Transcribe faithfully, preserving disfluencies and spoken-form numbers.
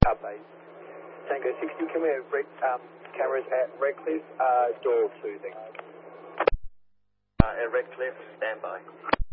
Update. Tango sixty, can we have red, um, cameras at Redcliffe, uh, door two, thanks. Uh, at Redcliffe, standby.